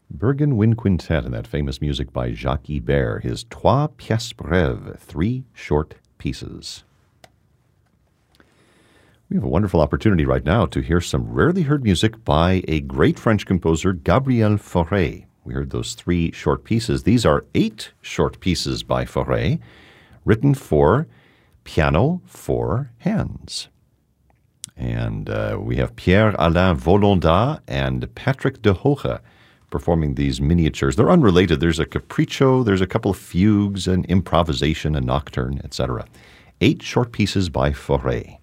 Bergen Wind Quintet and that famous music by Jacques Ibert, his Trois Pièces Brèves, 3 short pieces. We have a wonderful opportunity right now to hear some rarely heard music by a great French composer, Gabriel Fauré. We heard those 3 short pieces. These are 8 short pieces by Fauré, written for piano 4 hands. And we have Pierre-Alain Vollondat and Patrick de Hoge performing these miniatures. They're unrelated. There's a capriccio, there's a couple of fugues, an improvisation, a nocturne, etc. 8 short pieces by Fauré.